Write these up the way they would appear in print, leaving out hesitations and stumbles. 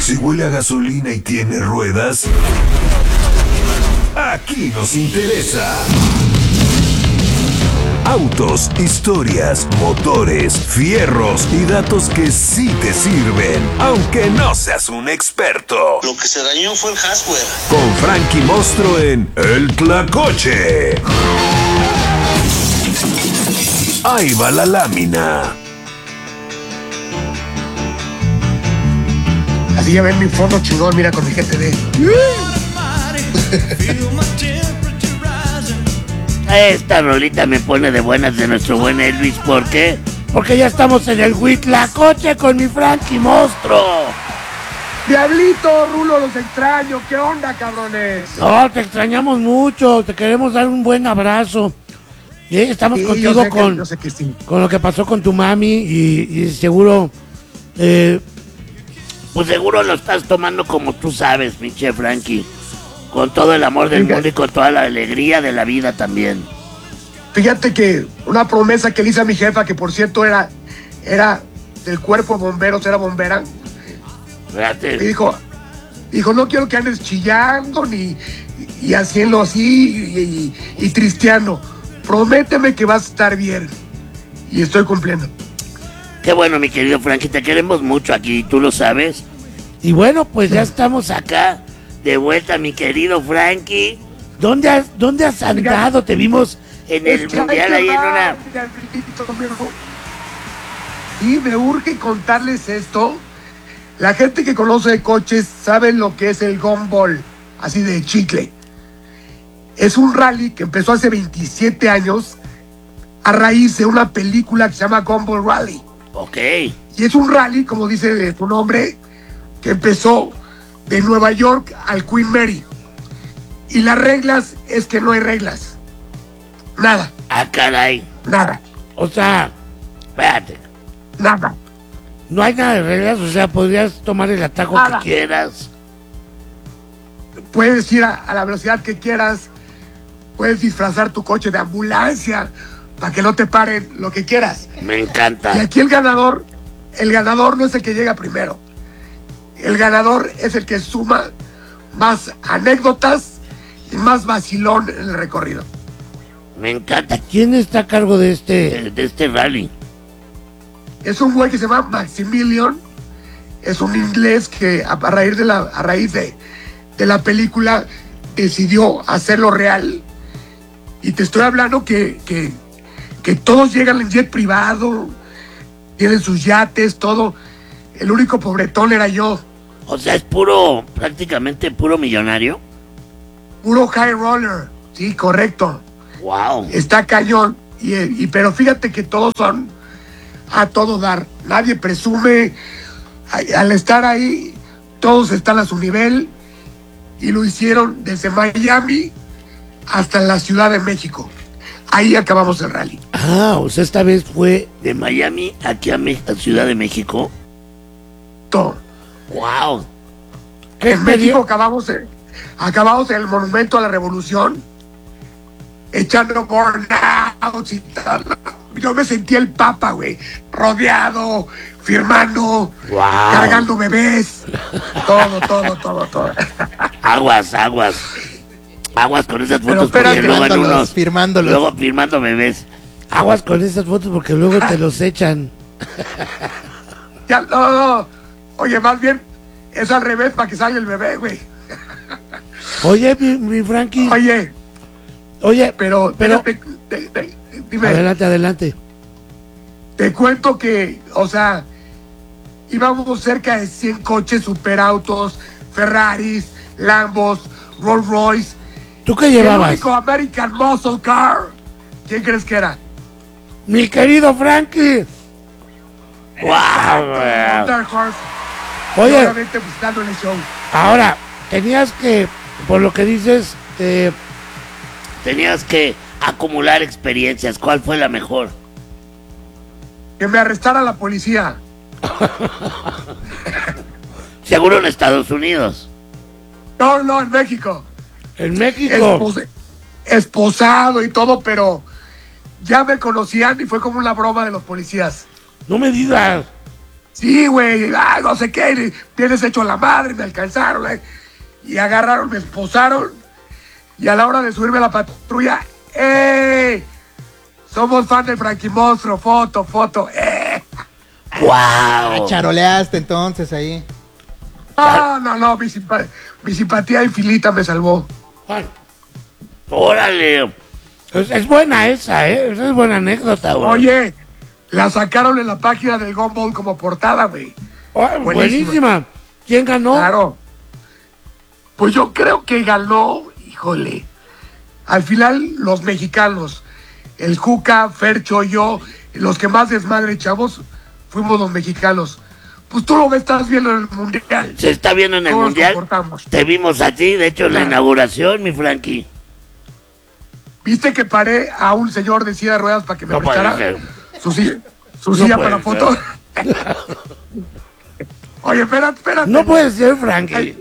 Si huele a gasolina y tiene ruedas, aquí nos interesa. Autos, historias, motores, fierros y datos que sí te sirven, aunque no seas un experto. Lo que se dañó fue el hardware. Con Frankie Mostro en El Tlacoche. Ahí va la lámina. Así ya ven mi fondo chingón, mira, con mi GTD. Esta rolita me pone de buenas de nuestro buen Elvis. ¿Por qué? Porque ya estamos en el Huitlacoche con mi Frankie Mostro. Diablito, Rulo, los extraño. ¿Qué onda, cabrones? No, te extrañamos mucho. Te queremos dar un buen abrazo. Estamos contigo con lo que pasó con tu mami y seguro... pues seguro lo estás tomando como tú sabes, pinche Frankie. Con todo el amor del mundo y con toda la alegría de la vida también. Fíjate que una promesa que le hice a mi jefa, que por cierto era del cuerpo de bomberos, era bombera. Fíjate. Y dijo, no quiero que andes chillando y haciendo así y tristeando. Prométeme que vas a estar bien. Y estoy cumpliendo. Qué bueno, mi querido Frankie, te queremos mucho aquí, tú lo sabes. Y bueno, pues ya estamos acá, de vuelta, mi querido Frankie. ¿Dónde has andado? Te vimos en el mundial ahí en una... Y me urge contarles esto. La gente que conoce de coches sabe lo que es el gumball, así de chicle. Es un rally que empezó hace 27 años a raíz de una película que se llama Gumball Rally. Ok. Y es un rally, como dice su nombre, que empezó de Nueva York al Queen Mary. Y las reglas es que no hay reglas. Nada. Ah, caray. Nada. O sea, espérate. Nada. No hay nada de reglas, o sea, podrías tomar el atajo que quieras. Puedes ir a la velocidad que quieras. Puedes disfrazar tu coche de ambulancia para que no te paren, lo que quieras. Me encanta. Y aquí el ganador no es el que llega primero. El ganador es el que suma más anécdotas y más vacilón en el recorrido. Me encanta. ¿Quién está a cargo de este rally? Es un güey que se llama Maximilian. Es un inglés que a raíz de la película decidió hacerlo real. Y te estoy hablando que todos llegan en jet privado, tienen sus yates, todo. El único pobretón era yo. O sea, es prácticamente puro millonario. Puro high roller, sí, correcto. Wow. Está cañón. Pero fíjate que todos son a todo dar. Nadie presume. Al estar ahí, todos están a su nivel. Y lo hicieron desde Miami hasta la Ciudad de México. Ahí acabamos el rally. Ah, o sea, esta vez fue de Miami aquí a Ciudad de México. Todo. Wow. En México acabamos en el Monumento a la Revolución, echando burnouts y tal. Yo me sentí el Papa, güey, rodeado, firmando, cargando bebés, todo. Aguas con esas fotos porque luego firmándolos. Luego firmando bebés. Aguas con esas fotos porque luego te los echan. Ya, no. Oye, más bien es al revés para que salga el bebé, güey. Oye, mi Frankie. Oye, pero dime. Adelante. Te cuento que, o sea, íbamos cerca de 100 coches, superautos, Ferraris, Lambos, Rolls Royce. ¿Tú qué llevabas? El único American Muscle Car. ¿Quién crees que era? Mi querido Frankie. ¡Wow! Oye, obviamente pues dando el show. Ahora, tenías que, por lo que dices, tenías que acumular experiencias. ¿Cuál fue la mejor? Que me arrestara la policía. Seguro en Estados Unidos. No, en México. En México. Esposado y todo, pero ya me conocían y fue como una broma de los policías. No me digas. Sí, güey, no sé qué, tienes hecho la madre, me alcanzaron, y agarraron, me esposaron, y a la hora de subirme a la patrulla, ¡eh! Somos fan de Frankie Monstruo, foto, ¡eh! ¡Wow! Charoleaste entonces ahí. No, mi simpatía infinita me salvó. Juan, órale. Es buena esa, ¿eh? Esa es buena anécdota, güey. Oye, la sacaron en la página del Gumball como portada, güey. Buenísima. ¿Quién ganó? Claro. Pues yo creo que ganó, híjole, al final los mexicanos, el Juca, Fercho, yo, los que más desmadre echamos, fuimos los mexicanos. Pues tú lo estás viendo en el Mundial. Se está viendo en el Todos Mundial. soportamos. Te vimos a ti, de hecho, en la inauguración, mi Frankie. ¿Viste que paré a un señor de silla de ruedas para que me No puede prestara ser. su silla puede para la foto? Oye, espérate. No puede ser, Frankie.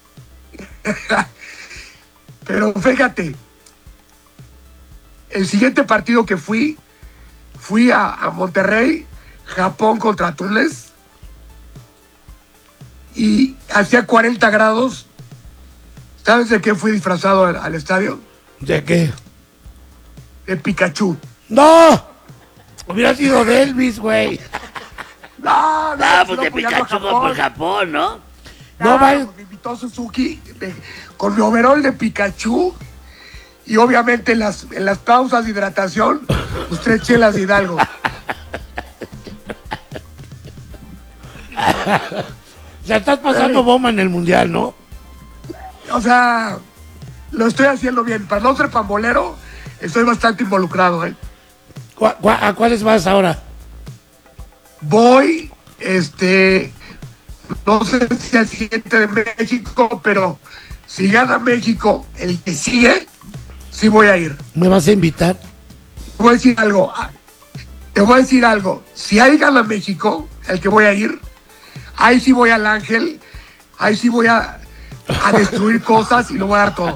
Pero fíjate, el siguiente partido que fui a Monterrey, Japón contra Túnez, y hacía 40 grados. ¿Sabes de qué fui disfrazado al estadio? ¿De qué? De Pikachu. ¡No! Hubiera sido de Elvis, güey. No, Pues de apoyando a Pikachu por Japón, ¿no? No, No, va. me invitó Suzuki con mi overol de Pikachu, y obviamente en las pausas de hidratación, pues 3 chelas de Hidalgo. O sea, estás pasando bomba en el Mundial, ¿no? O sea, lo estoy haciendo bien. Para no ser pambolero, estoy bastante involucrado, ¿eh? ¿A cuáles vas ahora? Voy, no sé si al siguiente de México, pero si gana México el que sigue, sí voy a ir. ¿Me vas a invitar? Te voy a decir algo. Si ahí gana México, el que voy a ir, ahí sí voy al Ángel, ahí sí voy a destruir cosas y lo voy a dar todo.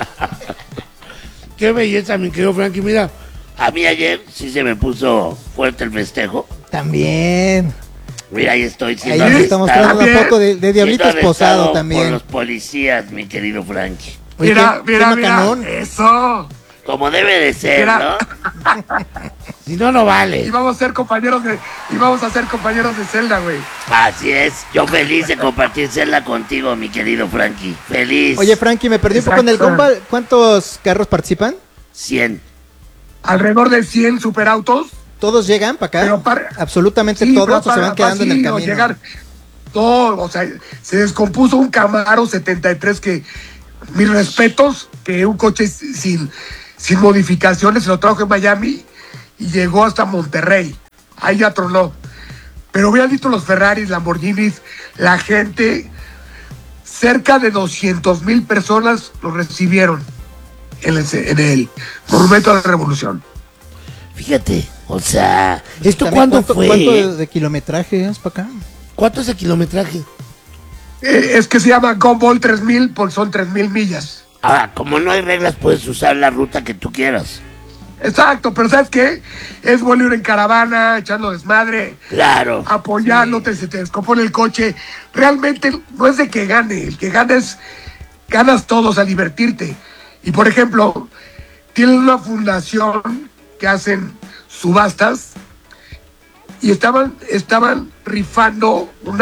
Qué belleza, mi querido Frankie. Mira, a mí ayer sí se me puso fuerte el festejo. También. Mira, ahí estoy Ahí siendo nos estamos arrestado. mostrando una foto de Diablito Siendo esposado arrestado también. por los policías, mi querido Frankie. Oye, Mira, qué macanón. mira, eso. Como debe de ser, Mira. ¿no? Si no, no vale. Y vamos a ser compañeros de Zelda, güey. Así es. Yo feliz de compartir celda contigo, mi querido Frankie. Feliz. Oye, Frankie, me perdí un poco en el Exacto. Gumball. ¿Cuántos carros participan? 100. Alrededor de 100 superautos. ¿Todos llegan para Pero acá? ¿Absolutamente Sí, todos pero o se van quedando en el fácil, o camino? llegar todo, o sea, se descompuso un Camaro 73 que, mis respetos, que un coche sin modificaciones, se lo trajo en Miami y llegó hasta Monterrey. Ahí ya tronó. Pero hubieran visto los Ferraris, Lamborghinis, la gente, cerca de 200,000 personas lo recibieron en el Monumento a la Revolución. Fíjate, o sea, ¿esto También, cuándo fue? ¿Cuánto de kilometraje es para acá? ¿Cuánto es el kilometraje? Es que se llama Gumball 3000 porque son 3,000 millas. Ah, como no hay reglas, puedes usar la ruta que tú quieras. Exacto, pero ¿sabes qué? Es bueno ir en caravana, echando desmadre, Claro. apoyándote, se te descompone el coche. Realmente no es de que gane, el que gana es, ganas todos a divertirte. Y por ejemplo, tienen una fundación que hacen subastas y estaban rifando un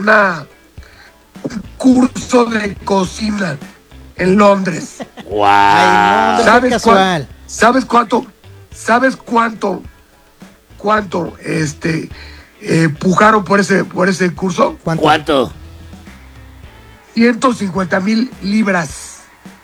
curso de cocina en Londres. Wow. Ay, no, ¿Sabes casual. ¿Sabes cuánto pujaron por ese curso? ¿Cuánto? 150,000 libras.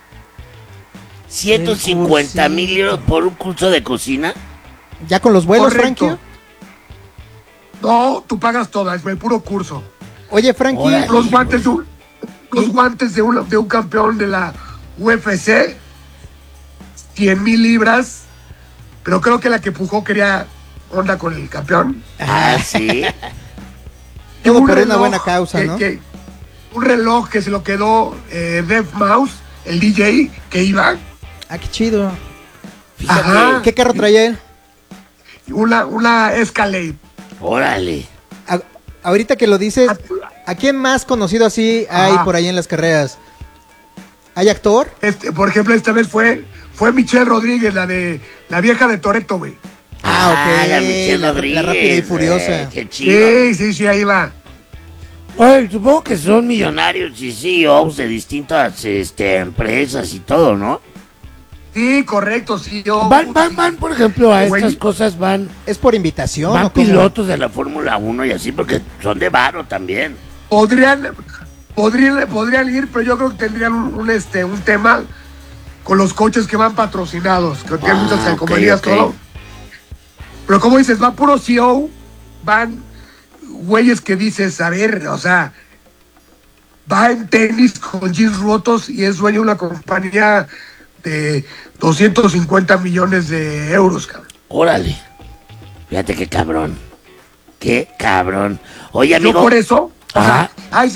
150,000 euros por un curso de cocina. ¿Ya con los vuelos, Correcto. Frankie? No, tú pagas todas, el puro curso. Oye, Frankie, Órale. Los guantes de un campeón de la UFC, 100,000 libras, pero creo que la que pujó quería onda con el campeón. Ah, sí. todo Un por una reloj buena causa, ¿no? Un reloj que se lo quedó Dev Mouse, el DJ que iba. Ah, qué chido. Fíjate. Ajá. ¿Qué carro traía él? Una Escalade. Órale. Ah, ahorita que lo dices, ¿a quién más conocido así hay por ahí en las carreras? ¿Hay actor? Por ejemplo, esta vez fue Michelle Rodríguez, la vieja de Toretto, güey. Ok. La Michelle Rodríguez. La Rápida y Furiosa. Qué chido. Sí, ahí va. Oye, supongo que son millonarios y CEOs de distintas empresas y todo, ¿no? Sí, correcto, sí. Van, por ejemplo, a Güey. estas cosas van ¿Es por invitación Van o cómo? pilotos de la Fórmula 1 y así, porque son de varo también. Podrían ir, pero yo creo que tendrían un tema con los coches que van patrocinados, que tienen muchas calcomanías, ok. todo. Pero como dices, van puro CEO, van güeyes que dices, a ver, o sea, va en tenis con jeans rotos y es dueño de una compañía de 250 millones de euros, cabrón. Órale. Fíjate qué cabrón. Qué cabrón. Oye, amigo. Yo por eso, Ajá.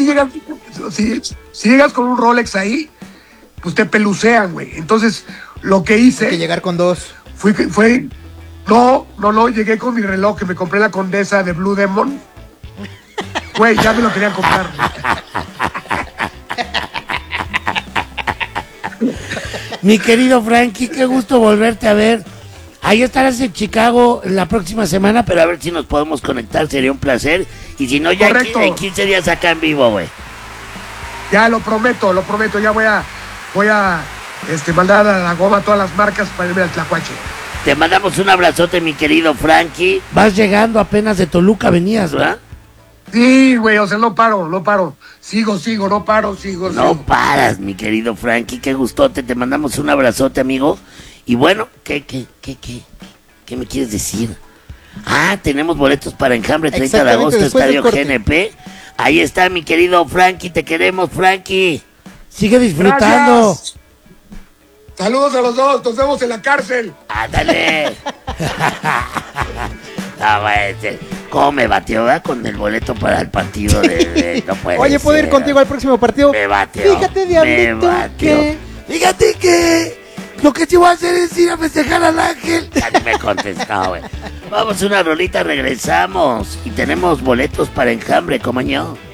si llegas con un Rolex ahí, pues te pelucean, güey. Entonces, lo que hice Hay que llegar con dos. No, llegué con mi reloj que me compré la Condesa de Blue Demon. Güey, ya me lo querían comprar. Mi querido Frankie, qué gusto volverte a ver. Ahí estarás en Chicago la próxima semana, pero a ver si nos podemos conectar, sería un placer. Y si no, ya Correcto. en 15 días acá en vivo, güey. Ya lo prometo, ya voy a mandar a la goma a todas las marcas para irme al Tlacuache. Te mandamos un abrazote, mi querido Frankie. Vas llegando apenas de Toluca, venías, ¿verdad? Sí, güey, o sea, no paro. Sigo, no paro, No sigo. paras, mi querido Frankie, qué gustote. Te mandamos un abrazote, amigo. Y bueno, ¿qué me quieres decir? Ah, tenemos boletos para Enjambre 30 de Exactamente, agosto, después del Estadio corte. GNP. Ahí está, mi querido Frankie, te queremos, Frankie. Sigue disfrutando. Gracias. Saludos a los dos, nos vemos en la cárcel. Ándale. No, güey, ¿cómo me batió, verdad? Con el boleto para el partido de no puede Oye, ¿puedo ir ser. contigo al próximo partido? Me batió. Fíjate, me diablito, batió. que... Fíjate que lo que sí voy a hacer es ir a festejar al ángel. Ya ni me contestó, güey. Vamos a una rolita, regresamos. Y tenemos boletos para Enjambre, como yo.